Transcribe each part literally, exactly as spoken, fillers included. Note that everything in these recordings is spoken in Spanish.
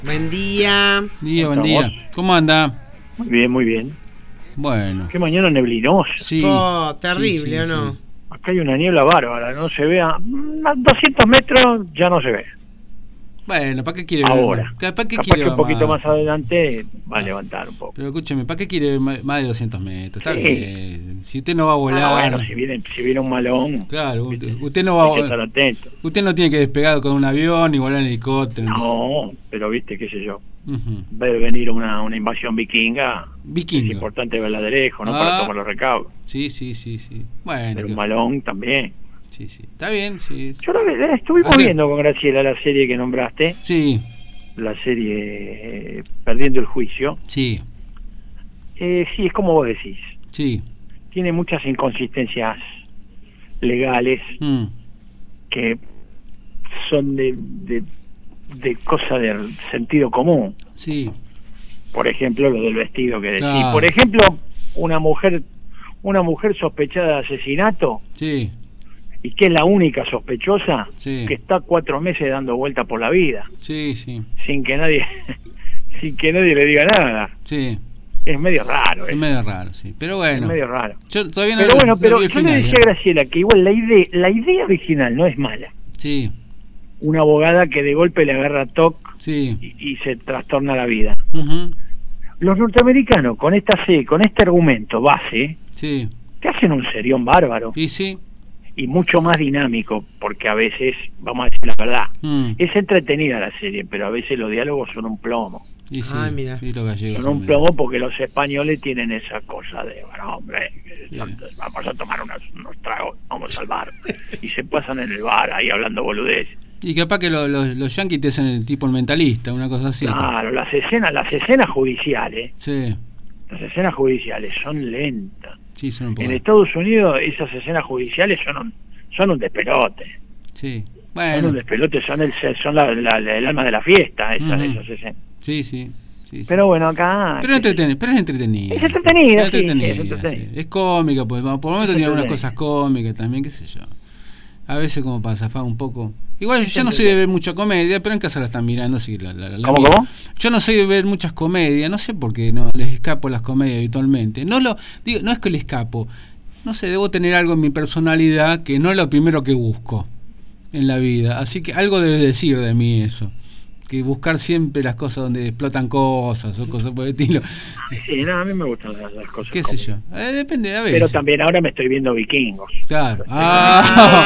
Buen día. Día, buen día. ¿Cómo anda? Muy bien, muy bien. Bueno. Qué mañana neblinosa. Sí. Oh, terrible, Sí, sí, ¿o no? sí. Acá hay una niebla bárbara, no se ve a a doscientos metros, ya no se ve. Bueno, ¿para qué quiere Ahora. ver? ¿Para qué Capaz quiere que un poquito más? más adelante va a Ah. levantar un poco. Pero escúcheme, ¿para qué quiere más más de doscientos metros? Está Sí. bien. Si usted no va a volar. Ah, bueno, si viene, si viene un malón, Claro, ¿viste? usted, usted no va hay que estar a. atento. Usted no tiene que despegar con un avión ni volar en helicóptero. No, pero viste, qué sé yo, Ujú. ver venir una, una invasión vikinga, Vikingo. es importante verla de lejos, ¿no? Ah. Para tomar los recaudos. Sí, sí, sí, sí. Bueno. Pero que- un malón también. Sí, sí. Está bien, sí. Yo la, la estuvimos Ah, sí. viendo con Graciela la serie que nombraste, Sí, la serie eh, Perdiendo el Juicio. sí, Eh, sí, es como vos decís. sí. Tiene muchas inconsistencias legales Mm. que son de, de, de cosa del sentido común. Sí. Por ejemplo, lo del vestido que decís. Claro. Por ejemplo, una mujer una mujer sospechada de asesinato Sí. y que es la única sospechosa, Sí. que está cuatro meses dando vuelta por la vida Sí, sí. sin que nadie sin que nadie le diga nada. Sí. Es medio raro, Es ¿eh? medio raro, sí. Pero bueno. Es medio raro. Yo todavía no Pero lo- bueno, no pero vi el yo le final, decía a ¿eh? Graciela que igual la idea, la idea original no es mala. Sí, Una abogada que de golpe le agarra TOC sí. y, y se trastorna la vida. Ujú. Los norteamericanos con esta C, con este argumento base, Sí. te hacen un serión bárbaro Y sí. y mucho más dinámico, porque a veces, vamos a decir la verdad, Mm. es entretenida la serie, pero a veces los diálogos son un plomo. Y sí. Ay, mira. Y los gallegos Son un medio- plomo porque los españoles tienen esa cosa de, bueno, hombre, Sí. vamos a tomar unos, unos tragos, vamos al bar. Y se pasan en el bar ahí hablando boludez. Y capaz que lo- lo- los yanquis te hacen el tipo el mentalista, una cosa así. Claro, las escenas, las escenas judiciales, Sí. las escenas judiciales son lentas. Sí, son un poco. En Estados Unidos esas escenas judiciales son un, son un despelote. Sí. Son Bueno. un despelote, son el son la, la- la- el alma de la fiesta, esas, Ujú. esas escenas. Sí, sí. Sí, sí. Pero bueno, acá... Pero, entreten- pero es entretenida. Es entretenida, Es sí, sí, entretenida, es entretenida. sí. Es cómica, pues, por lo menos tiene algunas entretenida. cosas cómicas también, qué sé yo. A veces como para zafar un poco. Igual Es yo no soy de entretenida. ver mucha comedia, pero en casa la están mirando, así la, la, la ¿Cómo, miro. cómo? Yo no soy de ver muchas comedias, no sé por qué no les escapo las comedias habitualmente. No lo digo, no es que le escapo. No sé, debo tener algo en mi personalidad que no es lo primero que busco en la vida. Así que algo debe decir de mí eso. Que buscar siempre las cosas donde explotan cosas o cosas por el estilo. Sí, no, a mí me gustan las, las cosas. ¿Qué sé yo? cómicas. Eh, depende, a ver. Pero también ahora me estoy viendo Vikingos. Claro. Ah,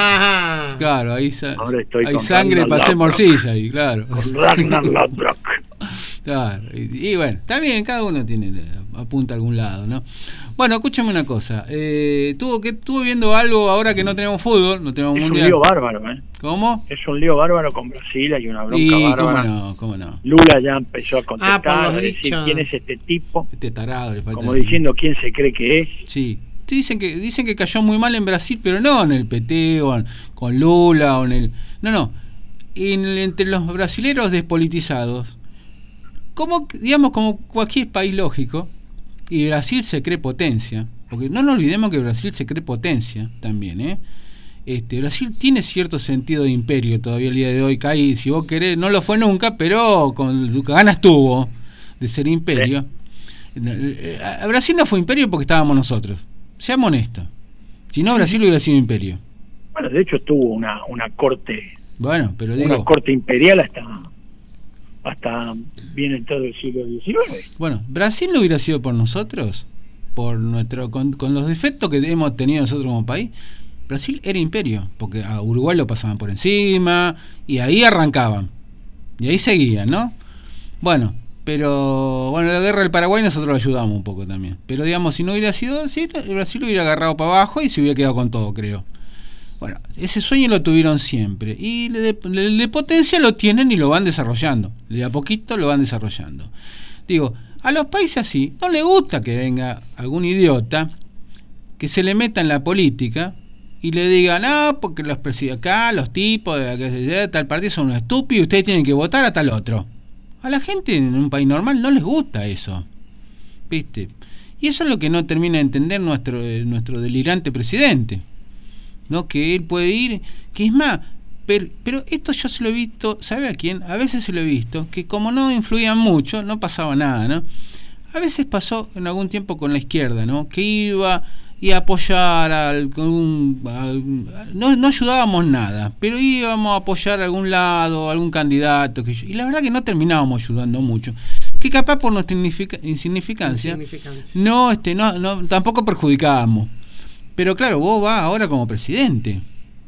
Ah. claro, ahí, sa- Ahora estoy hay con sangre Ragnar para hacer Lothbrok. morcilla ahí, claro. Con Ragnar Lothbrok. Claro, y, y bueno, está bien, cada uno tiene apunta a algún lado, ¿no? Bueno, escúchame una cosa. Eh, tuvo que estuvo viendo algo ahora que no tenemos fútbol, no tenemos Es un mundial. lío bárbaro, ¿eh? ¿Cómo? Es un lío bárbaro con Brasil, hay una bronca Y cómo bárbara. no, cómo no. Lula ya empezó a contestar, Ah, por los a decir dichos. quién es este tipo, Este tarado le falta. como diciendo quién se cree que es. Sí. Sí, dicen que dicen que cayó muy mal en Brasil, pero no en el P T o en- con Lula o en el no, no. En el- entre los brasileros despolitizados. Como digamos como cualquier país lógico, y Brasil se cree potencia, porque no nos olvidemos que Brasil se cree potencia también, ¿eh? Este, Brasil tiene cierto sentido de imperio todavía el día de hoy, Kai, si vos querés, no lo fue nunca, pero con sus ganas tuvo de ser imperio. Eh, eh, Brasil no fue imperio porque estábamos nosotros. Seamos honestos. Si no, Brasil hubiera sido imperio. Bueno, de hecho tuvo una, una corte, Bueno, pero una digo, corte imperial hasta hasta bien entrado el siglo diecinueve. bueno, Brasil no hubiera sido por nosotros, por nuestro con, con los defectos que hemos tenido nosotros como país. Brasil era imperio, porque a Uruguay lo pasaban por encima y ahí arrancaban. Y ahí seguían, ¿no? Bueno, pero bueno, la guerra del Paraguay nosotros lo ayudamos un poco también. Pero digamos, si no hubiera sido así, Brasil lo hubiera agarrado para abajo y se hubiera quedado con todo, creo. Bueno, ese sueño lo tuvieron siempre. Y de, de, de potencia lo tienen y lo van desarrollando. De a poquito lo van desarrollando. Digo, a los países así no les gusta que venga algún idiota que se le meta en la política y le digan, ah, porque los presidentes acá, los tipos de, de tal partido son unos estúpidos y ustedes tienen que votar a tal otro. A la gente en un país normal no les gusta eso, ¿viste? Y eso es lo que no termina de entender nuestro, eh, nuestro delirante presidente, ¿no? Que él puede ir, que es más, Pero, pero esto yo se lo he visto, ¿sabe a quién? A veces se lo he visto, que como no influían mucho, no pasaba nada, ¿no? A veces pasó en algún tiempo con la izquierda, ¿no? Que iba y a apoyar a algún... A, no, no ayudábamos nada, pero íbamos a apoyar a algún lado, a algún candidato, que yo, y la verdad que no terminábamos ayudando mucho. Que capaz por nuestra insignificancia, insignificancia. No, este, no, no, tampoco perjudicábamos. Pero claro, vos vas ahora como presidente.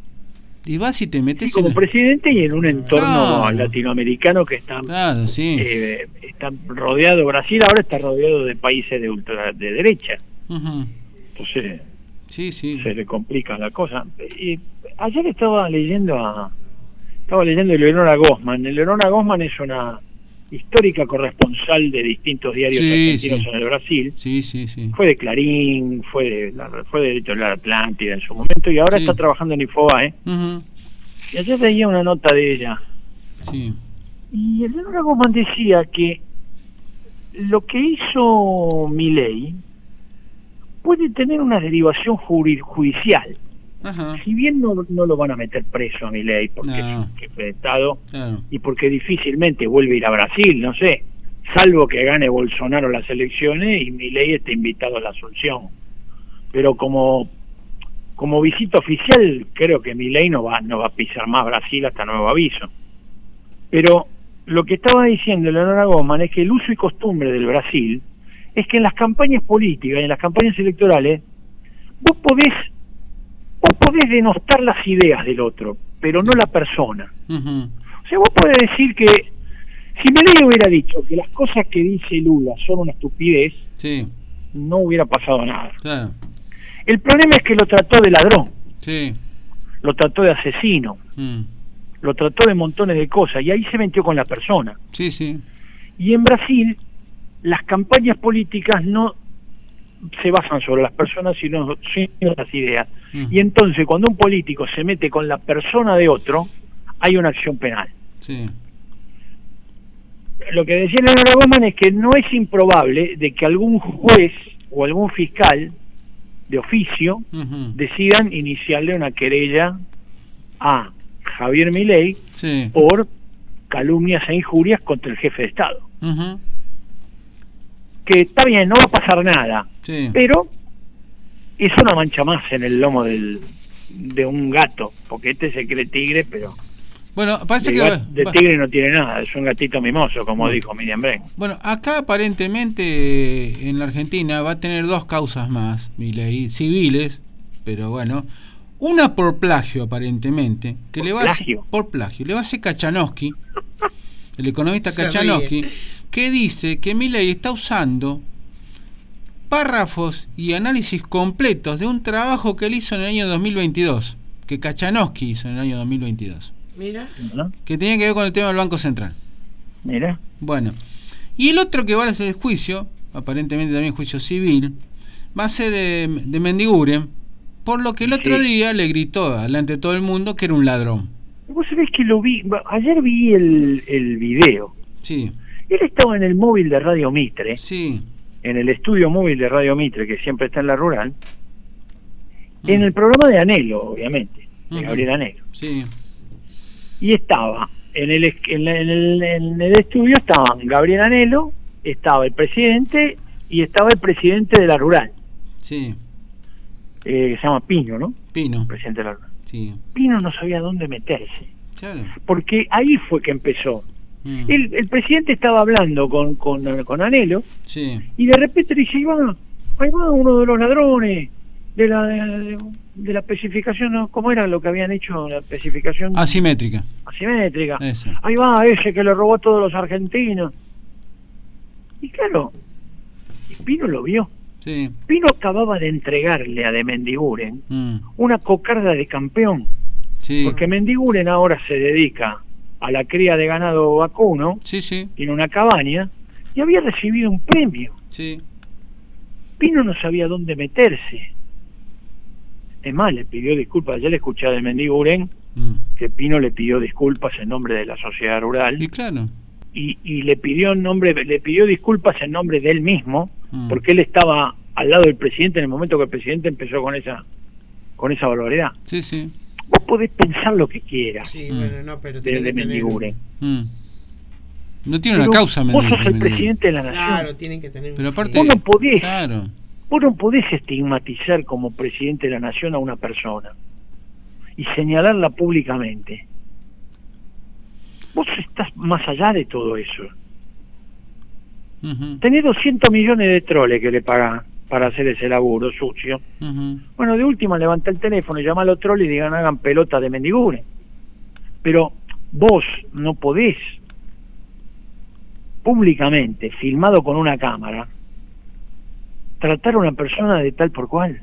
Y vas y te metes sí, como en... presidente y en un entorno claro. latinoamericano que está, claro, sí. eh, está rodeado, Brasil ahora está rodeado de países de ultra de derecha. Uh-huh. Entonces sí, sí. se le complica la cosa. Y ayer estaba leyendo a estaba leyendo a Eleonora Gozman. Eleonora Gozman es una histórica corresponsal de distintos diarios sí, argentinos sí. en el Brasil. Sí, sí, sí. Fue de Clarín, fue de la, fue de Editorial Atlántida en su momento y ahora sí. está trabajando en Infobae. Uh-huh. Y ayer leía una nota de ella. Sí. Y Eleonora Gozman decía que lo que hizo Milei puede tener una derivación judicial. Ajá. Si bien no, no lo van a meter preso a Milei porque no. es jefe de Estado claro. y porque difícilmente vuelve a ir a Brasil, no sé, salvo que gane Bolsonaro las elecciones y Milei esté invitado a la Asunción. Pero como como visita oficial creo que Milei no va no va a pisar más Brasil hasta nuevo aviso. Pero lo que estaba diciendo Eleonora Gozman es que el uso y costumbre del Brasil es que en las campañas políticas y en las campañas electorales vos podés vos podés denostar las ideas del otro, pero no la persona. Uh-huh. O sea, vos podés decir que si Milei hubiera dicho que las cosas que dice Lula son una estupidez, sí. no hubiera pasado nada. Claro. El problema es que lo trató de ladrón, sí. lo trató de asesino, mm. lo trató de montones de cosas, y ahí se metió con la persona. Sí, sí. Y en Brasil, las campañas políticas no se basan sobre las personas, sino en las ideas. Mm. Y entonces, cuando un político se mete con la persona de otro, hay una acción penal. Sí. Lo que decía Eleonora Gozman es que no es improbable de que algún juez o algún fiscal de oficio uh-huh. decidan iniciarle una querella a Javier Milei sí. por calumnias e injurias contra el jefe de Estado. Uh-huh. Que está bien, no va a pasar nada, sí. pero es una mancha más en el lomo del, de un gato, porque este se cree tigre, pero bueno, parece de, que gat, de tigre no tiene nada, es un gatito mimoso, como bueno. dijo Miriam Bregman. Bueno, acá aparentemente en la Argentina va a tener dos causas más, Milei, civiles, pero bueno, una por plagio aparentemente, que ¿Por le va plagio? a por plagio, le va a hacer Kachanowski, el economista Kachanowski, que dice que Milei está usando párrafos y análisis completos de un trabajo que él hizo en el año dos mil veintidós, que Kachanowski hizo en el año dos mil veintidós. Mira. Que tenía que ver con el tema del Banco Central. Mira. Bueno. Y el otro que va a hacer el juicio, aparentemente también juicio civil, va a ser eh, de Mendiguren, por lo que el otro sí. día le gritó delante de todo el mundo que era un ladrón. Vos sabés que lo vi, ayer vi el, el video. Sí. Él estaba en el móvil de Radio Mitre. Sí. En el estudio móvil de Radio Mitre, que siempre está en la rural. Mm. En el programa de Anhelo, obviamente, de uh-huh. Gabriel Anhelo. Sí. Y estaba en el, en, el, en el estudio estaban Gabriel Anhelo, estaba el presidente y estaba el presidente de la rural. Sí. Eh, se llama Pino, ¿no? Pino. El presidente de la rural. Sí. Pino no sabía dónde meterse. Claro. Porque ahí fue que empezó. Mm. El, el presidente estaba hablando con, con, con Anhelo. Sí. Y de repente le dice, ahí va, ahí va uno de los ladrones de la de, de la especificación, ¿no? ¿Cómo era lo que habían hecho la especificación? Asimétrica. Asimétrica. Eso. Ahí va ese que le robó a todos los argentinos. Y claro, y Pino lo vio. Sí. Pino acababa de entregarle a de Mendiguren mm. una cocarda de campeón. Sí. Porque Mendiguren ahora se dedica a la cría de ganado vacuno. Sí, sí. Tiene una cabaña y había recibido un premio. Sí. Pino no sabía dónde meterse. Es más, le pidió disculpas. Ayer le escuché de Mendiguren mm. que Pino le pidió disculpas en nombre de la sociedad rural. Y claro. Y, y le pidió en nombre, le pidió disculpas en nombre de él mismo, mm. porque él estaba al lado del presidente en el momento que el presidente empezó con esa, con esa barbaridad. Sí, sí. ¿Vos podés pensar lo que quieras Sí, Mm. bueno, no, pero de, tiene de que tener... Mendiguren. Mm. No tiene Pero una causa, vos Mendigo, sos el Mendigo. presidente de la nación. Claro, tienen que tener... Pero un aparte, fin. Vos no podés. claro. Vos no podés estigmatizar como presidente de la nación a una persona y señalarla públicamente. Vos estás más allá de todo eso. Ujú, Tenés doscientos millones de troles que le pagás para hacer ese laburo sucio. ujú. Bueno, de última levanta el teléfono y llama a los troles y digan hagan pelota de Mendiguren. Pero vos no podés públicamente, filmado con una cámara, tratar a una persona de tal por cual.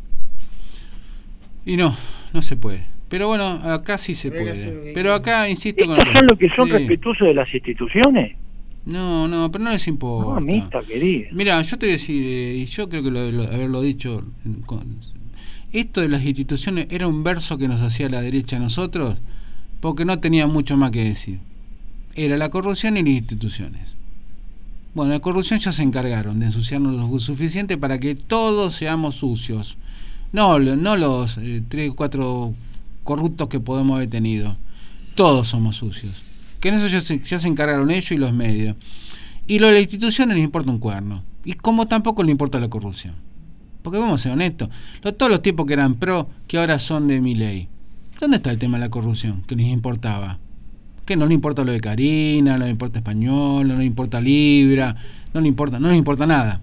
Y no, no se puede. Pero bueno, acá sí se Pero hay que hacer lo puede. que Pero quiera. acá insisto con ¿Estos son los que son Sí. respetuosos de las instituciones? No, no, pero no les No, importa. amista querida. Mira, yo te voy a decir, eh, y yo creo que lo, lo- haberlo dicho, en- con- esto de las instituciones era un verso que nos hacía la derecha a nosotros, porque no tenía mucho más que decir. Era la corrupción y las instituciones. Bueno, la corrupción ya se encargaron de ensuciarnos lo suficiente para que todos seamos sucios. No, lo- no los eh, tres o cuatro corruptos que podemos haber tenido. Todos somos sucios. Que en eso ya se, ya se encargaron ellos y los medios. Y lo de las instituciones les importa un cuerno. Y como tampoco le importa la corrupción. Porque vamos a ser honestos. Lo- todos los tipos que eran pro, que ahora son de Milei. ¿Dónde está el tema de la corrupción? Que les importaba. Que no le importa lo de Karina, no le importa Español, no le importa Libra, no le importa, no les importa nada.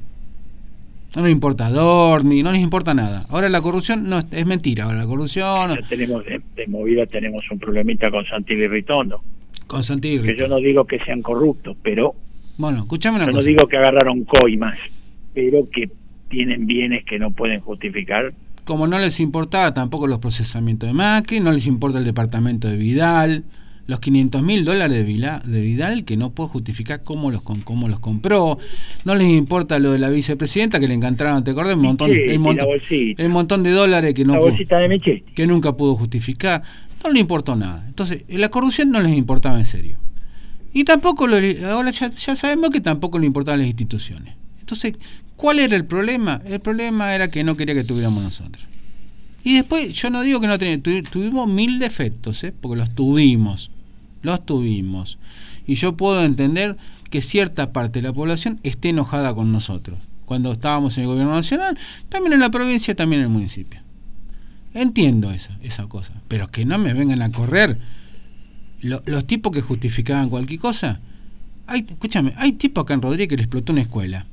No les importa Dorni, no les importa nada. Ahora la corrupción no es, es mentira. Ahora la corrupción Ya tenemos de, de movida tenemos un problemita con Santilli Ritondo, con Santilli. que yo no digo que sean corruptos, pero Bueno, escuchame una yo no cosa. digo que agarraron coimas, pero que tienen bienes que no pueden justificar. Como no les importaba tampoco los procesamientos de Macri, no les importa el departamento de Vidal, los quinientos mil dólares de Vidal, de Vidal, que no puedo justificar cómo los con- cómo los compró, no les importa lo de la vicepresidenta, que le encantaron, ¿te acordás? El montón, Michetti, el montón, la bolsita. el montón de dólares que no La pudo- bolsita de Michetti. que nunca pudo justificar, no le importó nada. Entonces, la corrupción no les importaba en serio. Y tampoco, lo, ahora ya, ya sabemos que tampoco le importaban las instituciones. Entonces, ¿cuál era el problema? El problema era que no quería que tuviéramos nosotros. Y después, yo no digo que no teníamos, tu, tuvimos mil defectos, ¿eh? Porque los tuvimos, los tuvimos. Y yo puedo entender que cierta parte de la población esté enojada con nosotros. Cuando estábamos en el gobierno nacional, también en la provincia, también en el municipio. Entiendo esa, esa cosa. Pero que no me vengan a correr lo, los tipos que justificaban cualquier cosa. Hay, escúchame, hay tipos acá en Rodríguez que le explotó una escuela.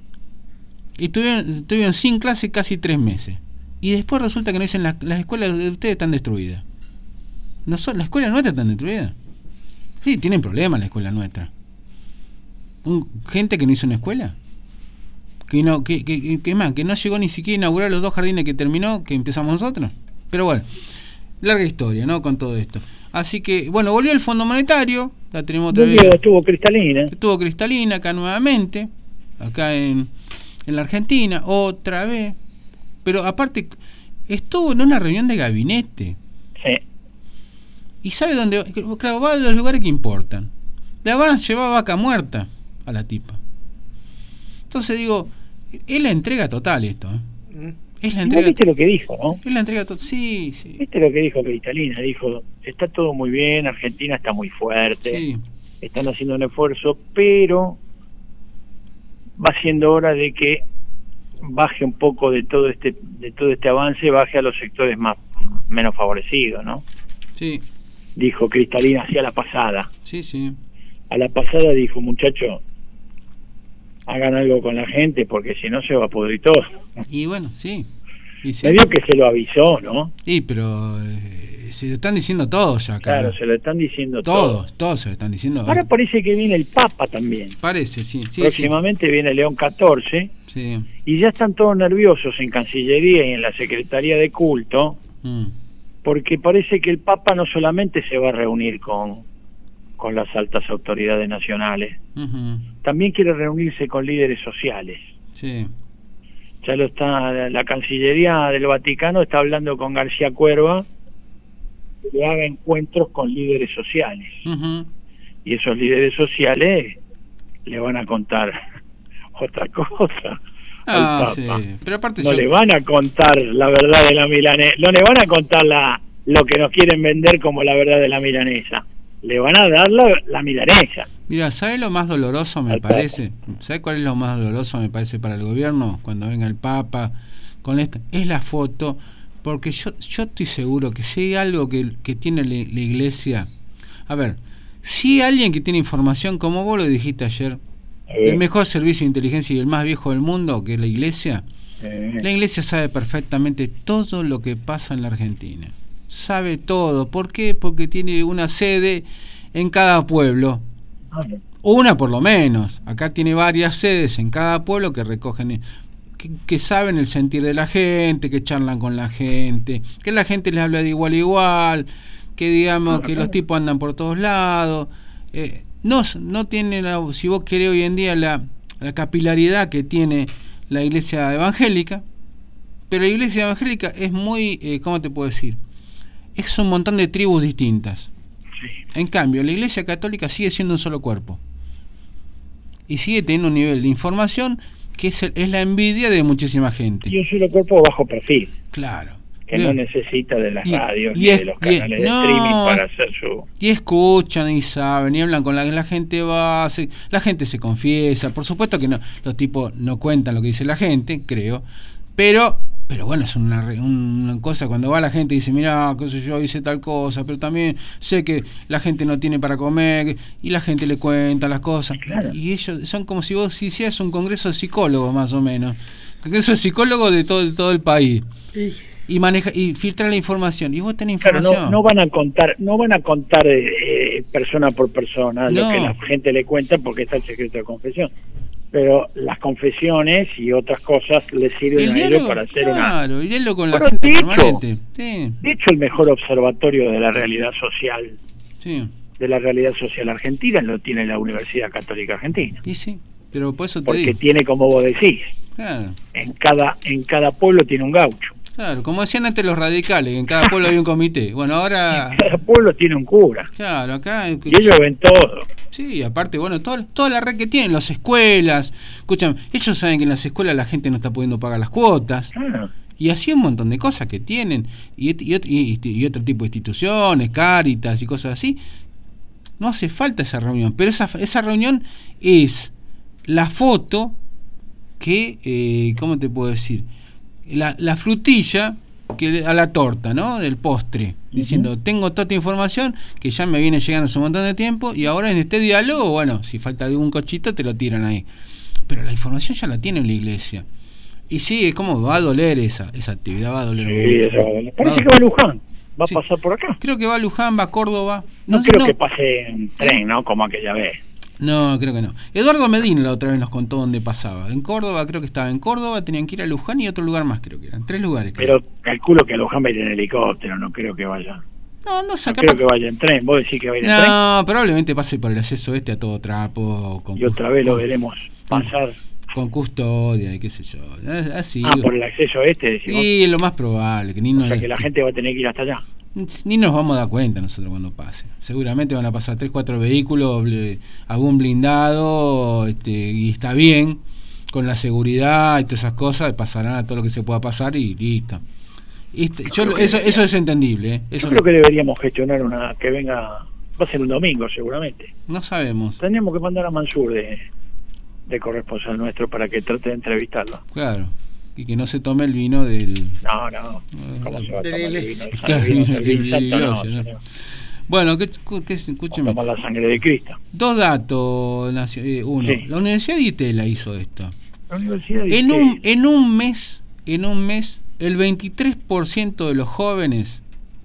Y estuvieron, estuvieron sin clase casi tres meses. Y después resulta que nos dicen las, las escuelas de ustedes están destruidas. No son, las escuelas nuestras están destruidas. Sí, tienen problemas la escuela nuestra. Un, gente que no hizo una escuela. Que no, que, que, que más, que no llegó ni siquiera a inaugurar los dos jardines que terminó, que empezamos nosotros. Pero bueno, larga historia, ¿no? Con todo esto. Así que, bueno, volvió el Fondo Monetario, la tenemos otra Volvió, vez. estuvo Cristalina. Estuvo Cristalina acá nuevamente, acá en, en la Argentina, otra vez. Pero aparte, estuvo en una reunión de gabinete. Sí. ¿Y sabe dónde? Claro, va a los lugares que importan. Le van a llevar vaca muerta a la tipa. Entonces digo, es la entrega total esto. ¿eh? Mm. Es la ¿Y vos entrega viste lo que dijo, no? Es la entrega total. Sí, sí. ¿Viste lo que dijo Cristalina? Dijo, está todo muy bien, Argentina está muy fuerte, Sí. están haciendo un esfuerzo, pero va siendo hora de que baje un poco de todo este de todo este avance, baje a los sectores más menos favorecidos, ¿no? Sí, Dijo Cristalina hacia la pasada. sí, sí. A la pasada dijo, muchachos, hagan algo con la gente porque si no se va a pudrir todo. Y bueno, sí. Y sí. Medio que se lo avisó, ¿no? Y pero eh, se lo están diciendo todos ya acá. Claro, se lo están diciendo todos. Todos, todos se lo están diciendo. Ahora parece que viene el Papa también. Parece, sí. sí Próximamente viene León catorce Sí. sí. y ya están todos nerviosos en Cancillería y en la Secretaría de Culto Mm. porque parece que el Papa no solamente se va a reunir con, con las altas autoridades nacionales, Ujú. también quiere reunirse con líderes sociales. Sí. Ya lo está, la Cancillería del Vaticano está hablando con García Cuerva que le haga encuentros con líderes sociales. Ujú. Y esos líderes sociales le van a contar otra cosa Ah, al sí. Papa. Pero aparte No yo- le van a contar la verdad de la milanesa, no le van a contar la, lo que nos quieren vender como la verdad de la milanesa. Le van a dar la, la milanesa. Mira, ¿sabes lo más doloroso me Al parece? ¿Sabes cuál es lo más doloroso me parece para el gobierno cuando venga el Papa con esta? Es la foto, porque yo yo estoy seguro que si hay algo que, que tiene la, la iglesia, a ver, si hay alguien que tiene información, como vos lo dijiste ayer, Eh, el mejor servicio de inteligencia y el más viejo del mundo, que es la iglesia, eh, la iglesia sabe perfectamente todo lo que pasa en la Argentina. Sabe todo. ¿Por qué? Porque tiene una sede en cada pueblo. Una por lo menos. Acá tiene varias sedes en cada pueblo que recogen, que, que saben el sentir de la gente, que charlan con la gente, que la gente les habla de igual a igual, que digamos que los tipos andan por todos lados. Eh, no, no tiene, la, si vos querés hoy en día, la, la capilaridad que tiene la iglesia evangélica, pero la iglesia evangélica es muy, eh, ¿cómo te puedo decir? Es un montón de tribus distintas. En cambio, la iglesia católica sigue siendo un solo cuerpo. Y sigue teniendo un nivel de información que es, el, es la envidia de muchísima gente. Y un solo cuerpo bajo perfil. Claro. Que y, no necesita de las y, radios y ni es, de los y es, canales de no, streaming para hacer su... Y escuchan y saben y hablan con la, la gente va, se, la gente se confiesa. Por supuesto que no, los tipos no cuentan lo que dice la gente, creo, pero... Pero bueno, es una, una cosa cuando va la gente y dice, mira, qué sé yo, hice tal cosa, pero también sé que la gente no tiene para comer, y la gente le cuenta las cosas. Claro. Y ellos son como si vos hicieras un congreso de psicólogos, más o menos. Congreso de psicólogos de todo, de todo el país. Y maneja y filtra la información. Y vos tenés información. Claro, no, no van a contar, no van a contar eh, persona por persona no. lo que la gente le cuenta porque está el secreto de confesión. Pero las confesiones y otras cosas le sirven el a diálogo, ellos para hacer claro, una... Claro, y diálogo con la Bueno, gente de hecho, permanente. Sí. De hecho, el mejor observatorio de la realidad social, Sí. de la realidad social argentina, lo tiene la Universidad Católica Argentina. Y sí, pero por eso te Porque digo. tiene, como vos decís, Claro. en cada, en cada pueblo tiene un gaucho. Claro, como decían antes los radicales, en cada pueblo había un comité. Bueno, ahora... Cada pueblo tiene un cura. Claro, acá... Y ellos ven todo. Sí, aparte, bueno, todo, toda la red que tienen, las escuelas... Escuchan, ellos saben que en las escuelas la gente no está pudiendo pagar las cuotas. Ah, Y así un montón de cosas que tienen. Y, y, y, y otro tipo de instituciones, Cáritas y cosas así. No hace falta esa reunión. Pero esa, esa reunión es la foto que... Eh, ¿Cómo te puedo decir? La, la frutilla que a la torta, ¿no? Del postre, diciendo, uh-huh. tengo toda esta información que ya me viene llegando hace un montón de tiempo y ahora en este diálogo, bueno, si falta algún cochito te lo tiran ahí. Pero la información ya la tiene la iglesia. Y sí, ¿cómo va a doler esa esa actividad? Va a doler. Sí, eso va a doler. Parece va, que va a Luján. Va sí. a pasar por acá. Creo que va a Luján, va a Córdoba. No, no sé, creo no. que pase en tren, ¿no? Como aquella vez. No, creo que no. Eduardo Medina la otra vez nos contó dónde pasaba. En Córdoba, creo que estaba en Córdoba, tenían que ir a Luján y otro lugar más, creo que eran. Tres lugares. Creo. Pero calculo que a Luján va a ir en helicóptero, no creo que vaya. No, no, no creo que vaya en tren. ¿Vos decís que va a ir en no, tren? No, probablemente pase por el acceso este a todo trapo. Con y otra vez lo veremos pasar. Con custodia y qué sé yo. Así. Ah, por el acceso este, decimos. Sí, lo más probable. Que ni o no sea, le... que la gente va a tener que ir hasta allá. Ni nos vamos a dar cuenta nosotros cuando pase. Seguramente van a pasar tres, cuatro vehículos, algún blindado, este, y está bien, con la seguridad y todas esas cosas, pasarán a todo lo que se pueda pasar y listo. Este, yo, yo eso, eso es entendible. ¿eh? Eso yo creo que deberíamos gestionar una que venga, va a ser un domingo seguramente. No sabemos. Tendríamos que mandar a Mansur de, de corresponsal nuestro para que trate de entrevistarlo. Claro. Y que no se tome el vino del... No, no. ¿Cómo se va a tomar el vino? Claro, el vino, el vino, el vino, no, no. Bueno, que, que escúcheme. Tomar la sangre de Cristo. Dos datos. Uno, sí. La Universidad de Itela hizo esto. La Universidad de en un En un mes, en un mes, el veintitrés por ciento de los jóvenes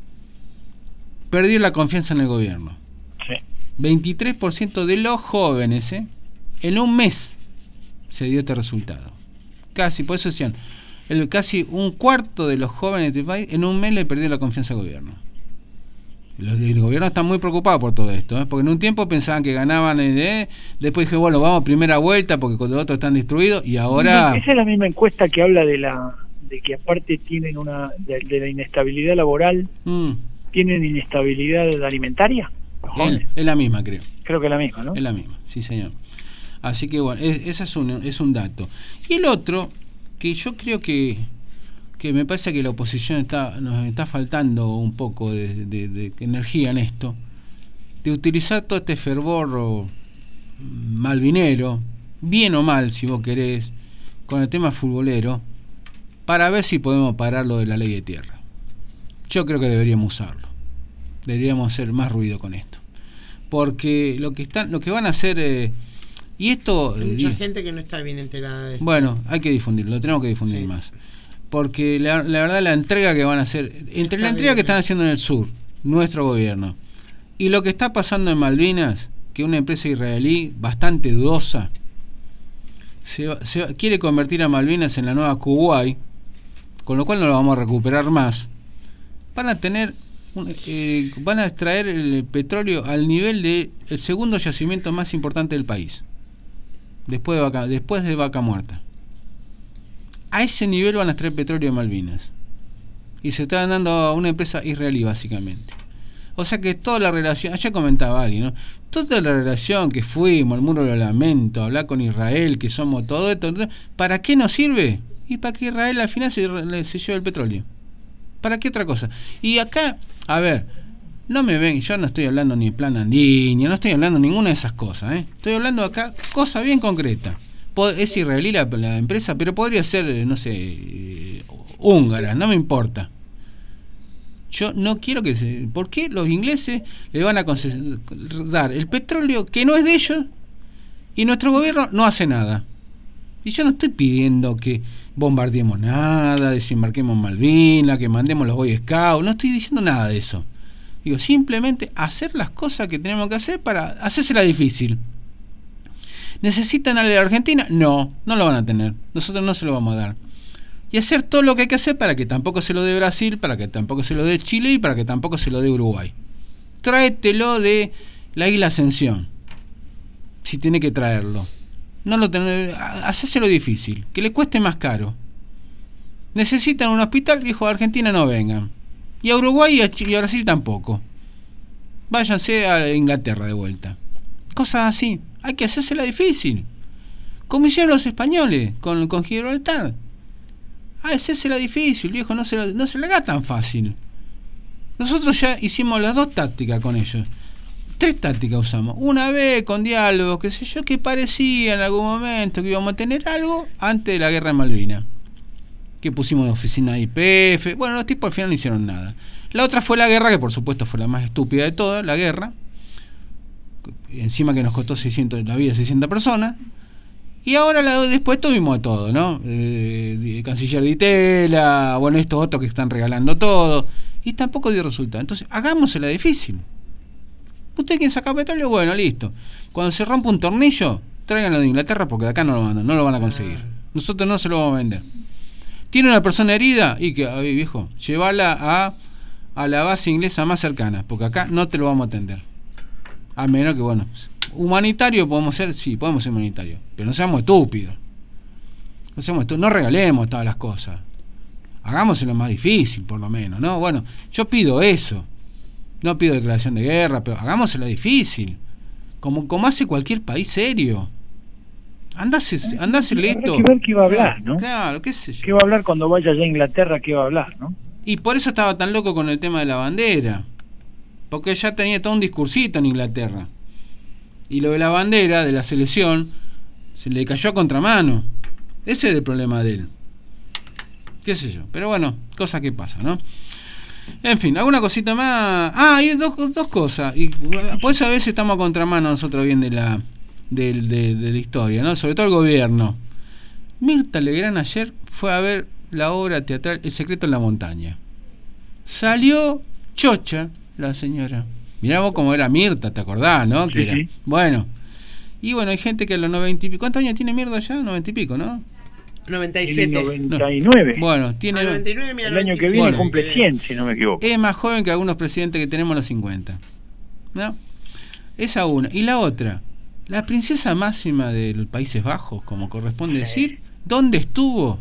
perdió la confianza en el gobierno. Sí. veintitrés por ciento de los jóvenes, ¿eh? En un mes se dio este resultado. Casi, por eso decían, el, casi un cuarto de los jóvenes de este país en un mes le perdió la confianza al gobierno. Los, el gobierno está muy preocupado por todo esto, ¿eh? Porque en un tiempo pensaban que ganaban, ¿eh? Después dije, bueno, vamos a primera vuelta porque los otros están destruidos y ahora... Esa es la misma encuesta que habla de la de que aparte tienen una de, de la inestabilidad laboral, mm. tienen inestabilidad alimentaria. Es, es la misma, creo. Creo que es la misma, ¿no? Es la misma, sí señor. Así que bueno, ese es un, es un dato. Y el otro, que yo creo que que me parece que la oposición está nos está faltando un poco de, de, de energía en esto, de utilizar todo este fervor malvinero, bien o mal si vos querés, con el tema futbolero, para ver si podemos parar lo de la ley de tierra. Yo creo que deberíamos usarlo, deberíamos hacer más ruido con esto, porque lo que están, lo que van a hacer eh, y esto hay mucha eh, gente que no está bien enterada de esto. Bueno, hay que difundirlo, lo tenemos que difundir sí. más, porque la, la verdad la entrega que van a hacer, entre está la entrega bien, que están haciendo en el sur, nuestro gobierno, y lo que está pasando en Malvinas, que una empresa israelí bastante dudosa se, se quiere convertir a Malvinas en la nueva Kuwait, con lo cual no lo vamos a recuperar más. Van a tener un, eh, van a extraer el petróleo al nivel de el segundo yacimiento más importante del país, después de Vaca, después de Vaca Muerta. A ese nivel van a extraer petróleo de Malvinas, y se está dando a una empresa israelí básicamente. O sea que toda la relación, ayer comentaba alguien, ¿no? Toda la relación que fuimos, el muro de los lamentos, hablar con Israel, que somos todo esto, ¿para qué nos sirve? Y para que Israel al final se, se lleve el petróleo. ¿Para qué otra cosa? Y acá, a ver, no me ven, yo no estoy hablando ni de plan andino, no estoy hablando ninguna de esas cosas, ¿eh? Estoy hablando acá, cosa bien concreta. Es israelí la, la empresa, pero podría ser, no sé, eh, húngara, no me importa. Yo no quiero que se... ¿Por qué los ingleses le van a dar el petróleo que no es de ellos y nuestro gobierno no hace nada? Y yo no estoy pidiendo que bombardeemos nada, desembarquemos en Malvinas, que mandemos los Boy Scouts, no estoy diciendo nada de eso. Digo, simplemente hacer las cosas que tenemos que hacer para hacérsela difícil. ¿Necesitan a la Argentina? No, no lo van a tener. Nosotros no se lo vamos a dar. Y hacer todo lo que hay que hacer para que tampoco se lo dé Brasil, para que tampoco se lo dé Chile y para que tampoco se lo dé Uruguay. Tráetelo de la isla Ascensión, si tiene que traerlo. No lo ten... Hacéselo difícil, que le cueste más caro. Necesitan un hospital, viejo, a Argentina no vengan. Y a Uruguay y a, Ch- y a Brasil tampoco. Váyanse a Inglaterra de vuelta. Cosas así, hay que hacérsela difícil. Como hicieron los españoles con, con Gibraltar. Ah, hacérsela difícil, viejo, no se, la, no se la haga tan fácil. Nosotros ya hicimos las dos tácticas con ellos. Tres tácticas usamos. Una vez con diálogos, qué sé yo, que parecía en algún momento que íbamos a tener algo antes de la guerra de Malvinas. Que pusimos la oficina de I P F. Bueno, los tipos al final no hicieron nada. La otra fue la guerra, que por supuesto fue la más estúpida de todas, la guerra. Encima que nos costó seiscientos, la vida de seiscientas personas. Y ahora la, después tuvimos todo, ¿no? Eh, canciller de Itela, bueno, estos otros que están regalando todo. Y tampoco dio resultado. Entonces, hagámosela difícil. ¿Usted quiere sacar petróleo? Bueno, listo. Cuando se rompa un tornillo, tráiganlo de Inglaterra porque de acá no lo van a, no lo van a conseguir. Nosotros no se lo vamos a vender. ¿Tiene una persona herida? Y que, ay, viejo, llévala a, a la base inglesa más cercana, porque acá no te lo vamos a atender. A menos que, bueno, humanitario podemos ser, sí, podemos ser humanitarios, pero no seamos estúpidos. No seamos estúpidos, no regalemos todas las cosas. Hagámoselo más difícil, por lo menos, ¿no? Bueno, yo pido eso. No pido declaración de guerra, pero hagámosela difícil. Como, como hace cualquier país serio. Andase, andásele esto. Hay que ver qué va a hablar, ¿no? Claro, qué sé yo. ¿Qué va a hablar cuando vaya allá a Inglaterra? ¿Qué va a hablar, no? Y por eso estaba tan loco con el tema de la bandera. Porque ya tenía todo un discursito en Inglaterra. Y lo de la bandera de la selección se le cayó a contramano. Ese era el problema de él. Qué sé yo. Pero bueno, cosas que pasan, ¿no? En fin, alguna cosita más. Ah, hay dos, dos cosas. Y por eso a veces estamos a contramano nosotros bien de la, de, de, de la historia, ¿no? Sobre todo el gobierno. Mirta Legrand ayer fue a ver la obra teatral El secreto en la montaña. Salió chocha la señora. Mirá vos cómo era Mirta, ¿te acordás, no? Sí, Que era. Sí. Bueno. Y bueno, hay gente que a los noventa y pico. ¿Cuántos años tiene Mirta ya? Noventa y pico, ¿no? noventa y siete. noventa y nueve. Bueno, tiene. Ah, noventa y nueve, mira, El año que noventa y siete. viene Bueno. cumple cien, si no me equivoco. Es más joven que algunos presidentes que tenemos en los cincuenta. ¿No? Esa una. Y la otra, la princesa máxima de los Países Bajos, como corresponde decir, ¿dónde estuvo?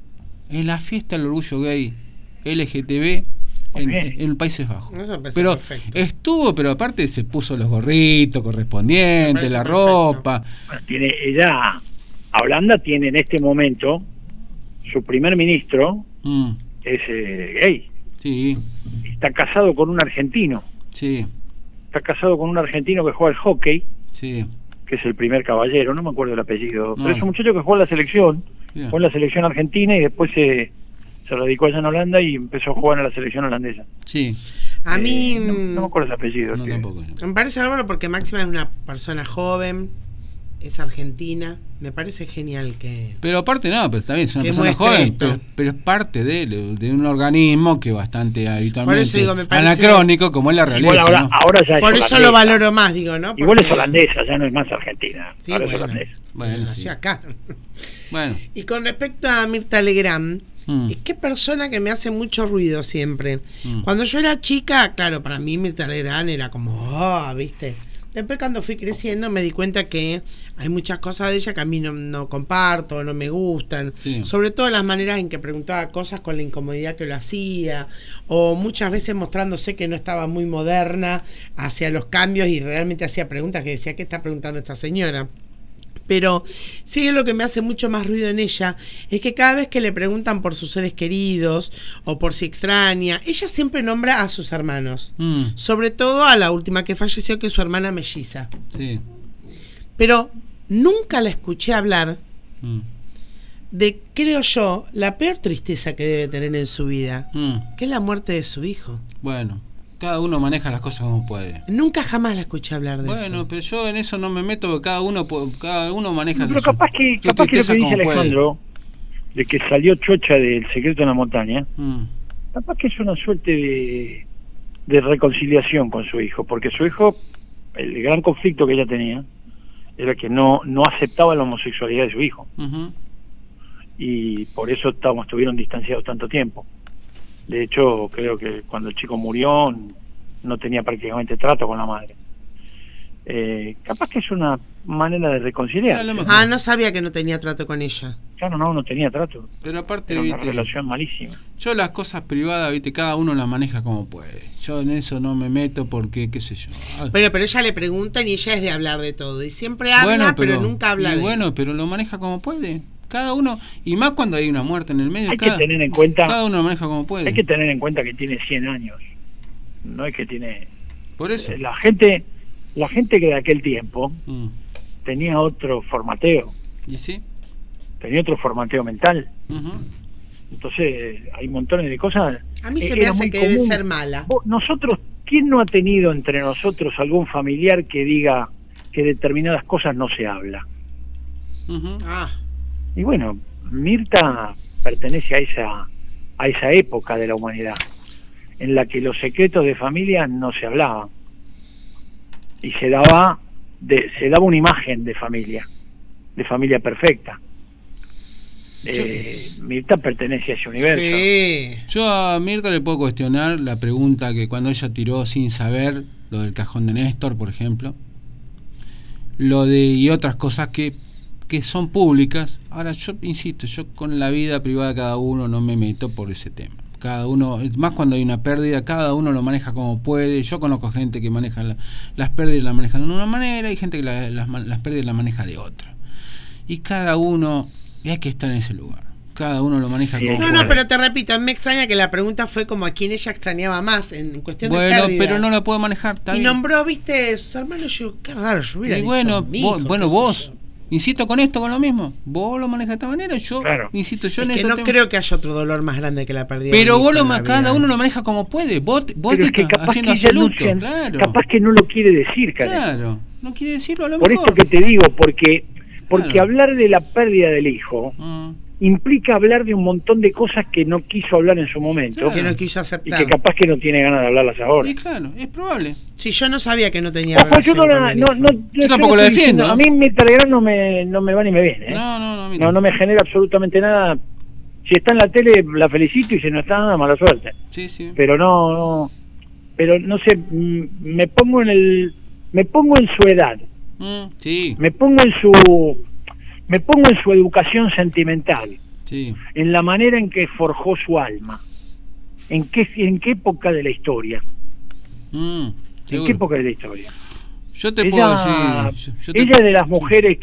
En la fiesta del orgullo gay L G T B en, en los Países Bajos. Eso me parece Pero perfecto. estuvo, pero aparte se puso los gorritos correspondientes, Me la parece ropa. Bueno, tiene ella, Holanda tiene en este momento, su primer ministro Mm. es eh, gay. Sí, Está casado con un argentino. sí, Está casado con un argentino que juega al hockey, sí. que es el primer caballero, no me acuerdo el apellido, No. pero es un muchacho que juega en la selección, Bien. jugó en la selección argentina y después se, se radicó allá en Holanda y empezó a jugar en la selección holandesa. Sí. A mí Eh, no, no me acuerdo el apellido. No, que- tampoco. me parece bárbaro porque Máxima es una persona joven, es argentina, me parece genial que... Pero aparte no, pero está bien, es una Que persona muestre joven, esto. pero, pero es parte de, de un organismo que bastante habitualmente Por eso digo, me parece- anacrónico, como es la realidad. Igual ahora, ¿no? ahora ya es Por eso holandesa. lo valoro más, digo, ¿no? Igual es Porque- holandesa, ya no es más argentina. Sí, ahora bueno, es holandesa. Bueno, nació sí. acá. Bueno, Y con respecto a Mirta Legrand, Mm. es que persona que me hace mucho ruido siempre. Mm. Cuando yo era chica, claro, para mí Mirta Legrand era como, oh, ¿viste? Después cuando fui creciendo me di cuenta que hay muchas cosas de ella que a mí no, no comparto, no me gustan. Sí. Sobre todo las maneras en que preguntaba cosas con la incomodidad que lo hacía, o muchas veces mostrándose que no estaba muy moderna hacia los cambios y realmente hacía preguntas que decía, ¿qué está preguntando esta señora? Pero sí, lo que me hace mucho más ruido en ella es que cada vez que le preguntan por sus seres queridos o por si extraña, ella siempre nombra a sus hermanos. mm, Sobre todo a la última que falleció, que es su hermana melliza. sí. Pero nunca la escuché hablar Mm, de, creo yo, la peor tristeza que debe tener en su vida, mm. que es la muerte de su hijo. Bueno, cada uno maneja las cosas como puede. Nunca jamás la escuché hablar de Bueno, eso. pero yo en eso no me meto porque cada uno po- cada uno maneja Pero su- capaz que, su capaz que lo que tristeza dice como puede. Alejandro, de que salió chocha del secreto en la montaña, Mm, capaz que es una suerte de, de reconciliación con su hijo, porque su hijo, el gran conflicto que ella tenía, era que no, no aceptaba la homosexualidad de su hijo, ujú. y por eso estábamos, estuvieron distanciados tanto tiempo. De hecho, creo que cuando el chico murió, no tenía prácticamente trato con la madre. Eh, capaz que es una manera de reconciliar. A lo mejor. Ah, no sabía que no tenía trato con ella. Claro, no, no tenía trato. Pero aparte, Era una viste, relación malísima. yo las cosas privadas, viste, cada uno las maneja como puede. Yo en eso no me meto porque, qué sé yo. Ah, Pero, pero ella le preguntan y ella es de hablar de todo. Y siempre habla, pero, nunca habla y de... bueno, pero lo maneja como puede. Cada uno, y más cuando hay una muerte en el medio, Hay cada, que tener en cuenta, cada uno lo maneja como puede. hay que tener en cuenta que tiene cien años. No es que tiene... Por eso. La gente, la gente que de aquel tiempo Mm. tenía otro formateo, ¿Y sí? tenía otro formateo mental. Ujú. Entonces hay montones de cosas. A mí Eh, se me era hace muy que debe común. ser mala. Vos- Nosotros, ¿quién no ha tenido entre nosotros algún familiar que diga que determinadas cosas no se habla? Ujú. Ah, Y bueno, Mirta pertenece a esa, a esa época de la humanidad, en la que los secretos de familia no se hablaban. Y se daba, de, se daba una imagen de familia, de familia perfecta. Eh, Mirta pertenece a ese universo. sí. Yo a Mirta le puedo cuestionar la pregunta que cuando ella tiró sin saber, lo del cajón de Néstor, por ejemplo, lo de y otras cosas que, que son públicas. Ahora yo insisto, yo con la vida privada de cada uno no me meto por ese tema. Cada uno, es más cuando hay una pérdida, cada uno lo maneja como puede. Yo conozco gente que maneja la, las pérdidas, las maneja de una manera, y gente que la- las, las pérdidas las maneja de otra. Y cada uno, y hay que estar en ese lugar. Cada uno lo maneja Sí, como No, puede. no, pero te repito, me extraña que la pregunta fue como a quién ella extrañaba más en cuestión de Bueno, pérdida. pero no la puedo manejar. Está Y bien. nombró, viste, sus hermanos, yo, qué raro, yo hubiera Y dicho bueno, mi vos, hijo, bueno qué sé vos, yo. insisto con esto, con lo mismo. Vos lo manejas de esta manera, yo, Claro. insisto, yo Es en que este no tema- creo que haya otro dolor más grande que la pérdida. Pero de un vos hijo lo, en ma- la cada vida. uno lo maneja como puede. Vos, vos Pero te es que estás capaz haciendo que ella no absoluto, se- claro. capaz que no lo quiere decir, Karen. Claro, no quiere decirlo a lo Por mejor. esto que te digo, porque, porque Claro. hablar de la pérdida del hijo Mm, implica hablar de un montón de cosas que no quiso hablar en su momento Claro. Que no quiso y aceptar. que capaz que no tiene ganas de hablarlas ahora. y claro, es probable. Si yo no sabía que no tenía Ojo, yo relación no, con la- el no, hijo. no, Yo tampoco no la estoy defiendo, diciendo- ¿eh? A mí mi Telegram no me, no me va ni me viene. ¿eh? No, no, no, mira. No, no me genera absolutamente nada. Si está en la tele la felicito y si no está nada, mala suerte. Sí, sí. Pero no, no pero no sé, mm, me pongo en el, me pongo en su edad, Mm, sí, me pongo en su, me pongo en su educación sentimental, sí. en la manera en que forjó su alma, en qué, en qué época de la historia, Mm, en seguro. qué época de la historia. Yo te ella, puedo decir. yo- yo te- ella es de las mujeres